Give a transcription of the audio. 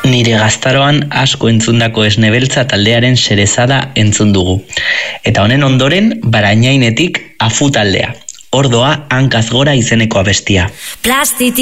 Nire gaztaroan asko entzundako Esnebeltza taldearen Xerezada entzun dugu. Eta honen ondoren, Barainainetik Afu taldea. Ordoa hankaz gora izeneko abestia.